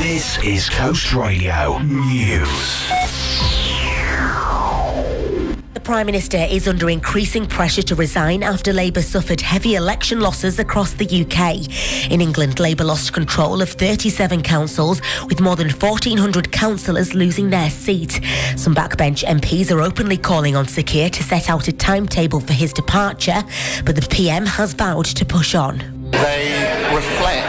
This is Coast Radio News. The Prime Minister is under increasing pressure to resign after Labour suffered heavy election losses across the UK. In England, Labour lost control of 37 councils, with more than 1,400 councillors losing their seat. Some backbench MPs are openly calling on Sir Keir to set out a timetable for his departure, but the PM has vowed to push on. They reflect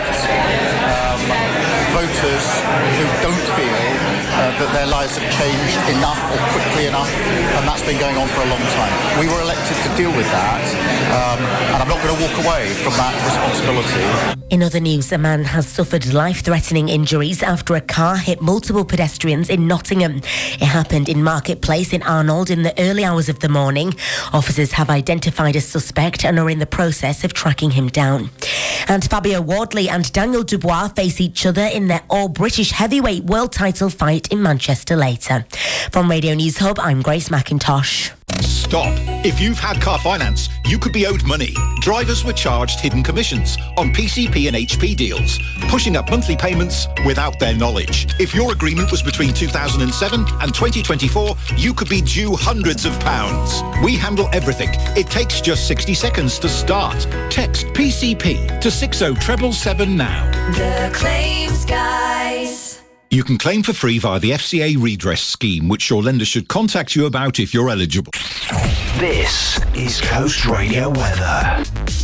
voters who don't feel that their lives have changed enough or quickly enough, and that's been going on for a long time. We were elected to deal with that, and I'm not going to walk away from that responsibility. In other news, a man has suffered life-threatening injuries after a car hit multiple pedestrians in Nottingham. It happened in Marketplace in Arnold in the early hours of the morning. Officers have identified a suspect and are in the process of tracking him down. And Fabio Wardley and Daniel Dubois face each other in their all-British heavyweight world title fight in Manchester later. From Radio News Hub, I'm Grace McIntosh. Stop. If you've had car finance, you could be owed money. Drivers were charged hidden commissions on PCP and HP deals, pushing up monthly payments without their knowledge. If your agreement was between 2007 and 2024, you could be due hundreds of pounds. We handle everything. It takes just 60 seconds to start. Text PCP to 60777 now. The Claims Guys. You can claim for free via the FCA redress scheme, which your lender should contact you about if you're eligible. This is Coast Radio weather.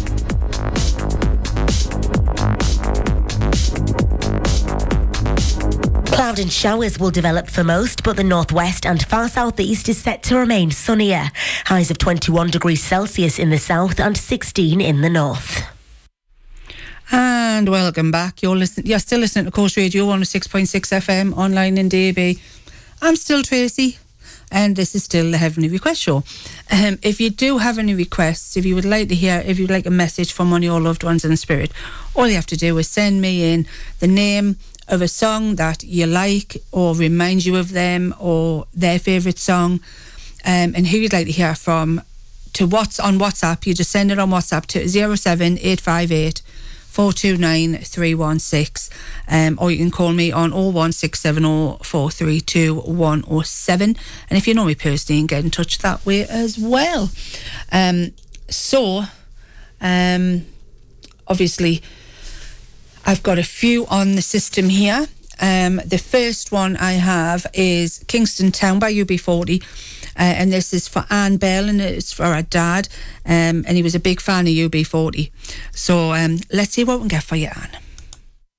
Cloud and showers will develop for most, but the northwest and far southeast is set to remain sunnier. Highs of 21 degrees Celsius in the south and 16 in the north. And welcome back. You're still listening to Coast Radio 106.6 FM, online in DAB. I'm still Tracy, and this is still the Heavenly Request Show. If you do have any requests, if you would like to hear, if you'd like a message from one of your loved ones in the spirit, all you have to do is send me in the name of a song that you like or reminds you of them or their favourite song, and who you'd like to hear from to what's on WhatsApp. You just send it on WhatsApp to 07858 429 316, or you can call me on 01670 432 107. And if you know me personally, you can get in touch that way as well. Obviously, I've got a few on the system here. The first one I have is Kingston Town by UB40. And this is for Anne Bell, and it's for her dad, and he was a big fan of UB40. So let's see what we can get for you, Anne.